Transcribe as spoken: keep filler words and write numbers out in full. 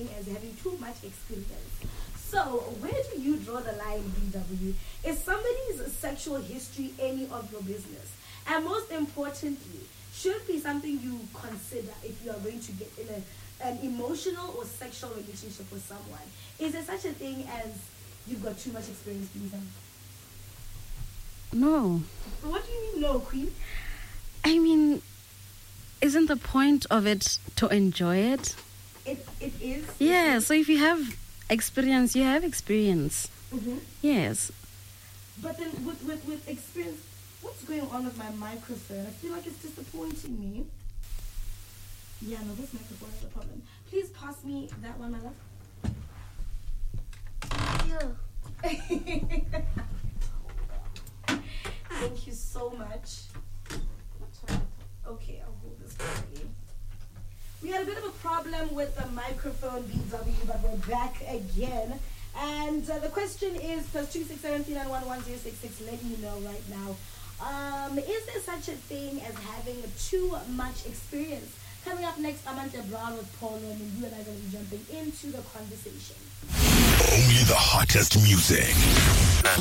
thing as having too much experience. So, where do you draw the line, B W? Is somebody's sexual history any of your business? And most importantly, should it be something you consider if you are going to get in a, an emotional or sexual relationship with someone? Is there such a thing as you've got too much experience, B W? No. What do you mean, no, Queen? I mean, isn't the point of it to enjoy it? It It is? Yeah, it is. so if you have experience, you have experience. Mm-hmm. Yes. But then with, with, with experience, what's going on with my microphone? I feel like it's disappointing me. Yeah, no, this microphone is a problem. Please pass me that one, my love. Yeah. Thank you so much. Okay, I'll hold this properly. We had a bit of a problem with the microphone, B W, but we're back again. And uh, the question is, plus two six seven three nine one one zero six six, let me know right now. Um, is there such a thing as having too much experience? Coming up next, Amanda Brown with Paul, and you and I are going to be jumping into the conversation. Only the hottest music.